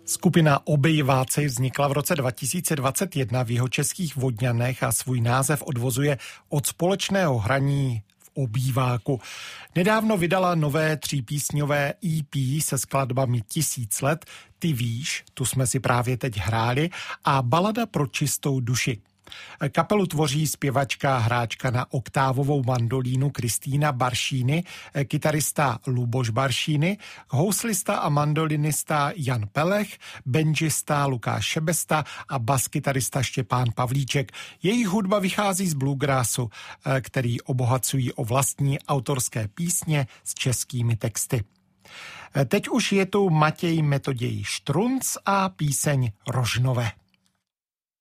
Skupina Obejváci vznikla v roce 2021 v jihočeských Vodňanech a svůj název odvozuje od společného hraní v obýváku. Nedávno vydala nové 3písňové EP se skladbami 1000 let, Ty víš, tu jsme si právě teď hráli, a Balada pro čistou duši. Kapelu tvoří zpěvačka a hráčka na oktávovou mandolínu Kristýna Baršíny, kytarista Luboš Baršíny, houslista a mandolinista Jan Pelech, benžista Lukáš Šebesta a baskytarista Štěpán Pavlíček. Jejich hudba vychází z bluegrassu, který obohacují o vlastní autorské písně s českými texty. Teď už je tu Matěj Metoděj Štrunc a píseň Rožnové.